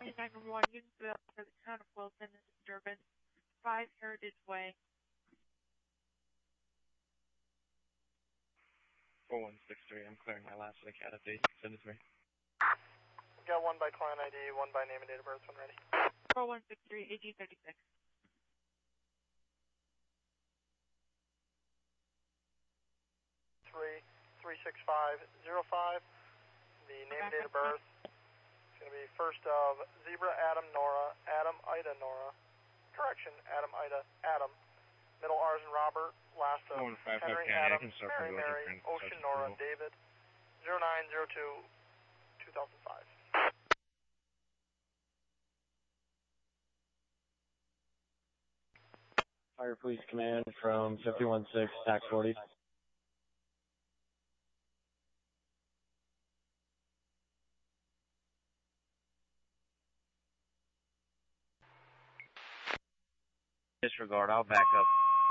911, Unionville for the town of Wilson, this is Durbin, 5 Heritage Way. 4163, I'm clearing my last link out update. Send it to me. Got one by client ID, one by name and date of birth when ready. 4163, 1836. 36505. The name and date of birth is going to be first of Zebra Adam Nora, Adam Ida Nora, correction, Adam Ida Adam, middle R's and Robert, last of Henry Adam, Mary, Ocean Nora, David, 0902 2005. Fire Police Command from 516, TAC 40. Disregard, I'll back up.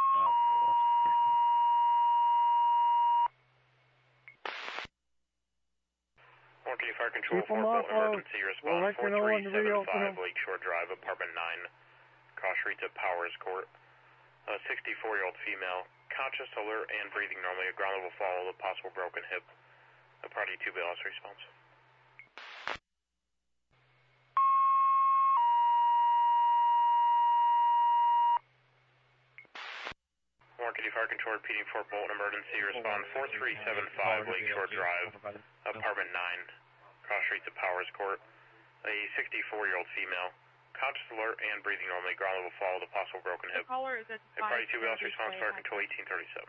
Morgan Fire Control, 4 Bolt Emergency Response, 4375 Lakeshore Drive, Apartment 9, Cross Street to Powers Court. A 64-year-old female, conscious, alert, and breathing normally. A ground level fall with a possible broken hip. A party 2 BLS response. Morgan Fire Control repeating Fort Bolton emergency response 4375 Lakeshore Drive, Apartment 9, Cross Street to Powers Court. A 64-year-old female, conscious, alert, and breathing normally. Ground level fall with a possible broken hip. The caller is at a party 2 BLS response, Fire Control 1837.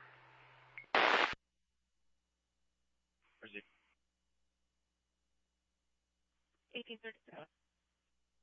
Where's he? 1837.